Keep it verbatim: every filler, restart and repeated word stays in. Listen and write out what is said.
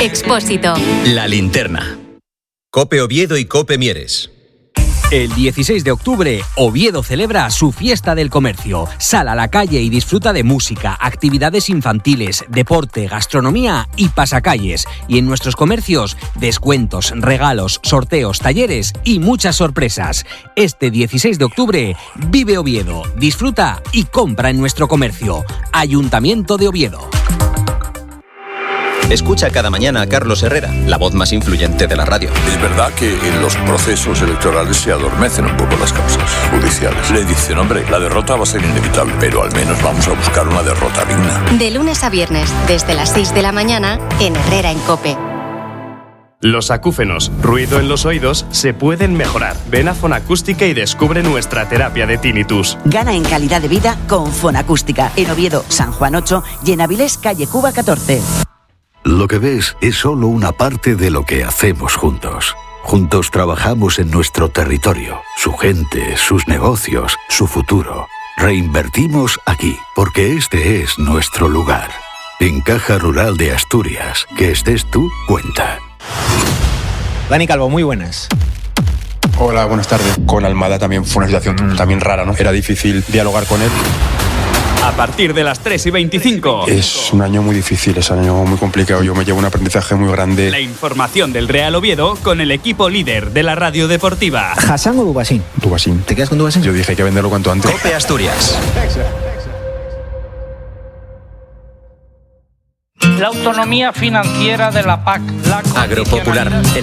Expósito. La Linterna. COPE Oviedo y COPE Mieres. El dieciséis de octubre, Oviedo celebra su fiesta del comercio. Sal a la calle y disfruta de música, actividades infantiles, deporte, gastronomía y pasacalles. Y en nuestros comercios, descuentos, regalos, sorteos, talleres y muchas sorpresas. Este dieciséis de octubre, vive Oviedo, disfruta y compra en nuestro comercio. Ayuntamiento de Oviedo. Escucha cada mañana a Carlos Herrera, la voz más influyente de la radio. Es verdad que en los procesos electorales se adormecen un poco las causas judiciales. Le dicen, hombre, la derrota va a ser inevitable, pero al menos vamos a buscar una derrota digna. De lunes a viernes, desde las seis de la mañana, en Herrera en COPE. Los acúfenos, ruido en los oídos, se pueden mejorar. Ven a Fonacústica y descubre nuestra terapia de tinnitus. Gana en calidad de vida con Fonacústica. En Oviedo, San Juan ocho y en Avilés, calle Cuba catorce. Lo que ves es solo una parte de lo que hacemos juntos. Juntos trabajamos en nuestro territorio, su gente, sus negocios, su futuro. Reinvertimos aquí, porque este es nuestro lugar. En Caja Rural de Asturias, que estés tú, cuenta. Dani Calvo, muy buenas. Hola, buenas tardes. Con Almada también fue una situación también rara, ¿no? Era difícil dialogar con él. A partir de las tres y veinticinco. Es un año muy difícil, es un año muy complicado. Yo me llevo un aprendizaje muy grande. La información del Real Oviedo con el equipo líder de la radio deportiva. ¿Hassan o Dubasín? Dubasín. ¿Te quedas con Dubasín? Yo dije hay que venderlo cuanto antes. COPE Asturias. La autonomía financiera de la P A C. La Agropopular.